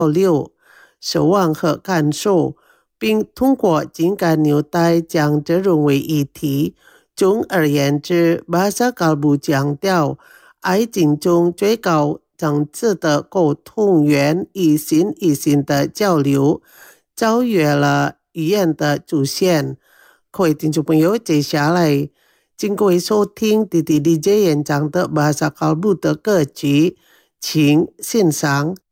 六，守望和感受，并通过情感纽带将这融为一体。总而言之，Bahasa Kalbu强调爱情中最高层次的沟通源，一心一心的交流，超越了语言的主线。各位听众朋友，接下来请各位收听弟弟DJ演唱的Bahasa Kalbu的歌曲，请欣赏。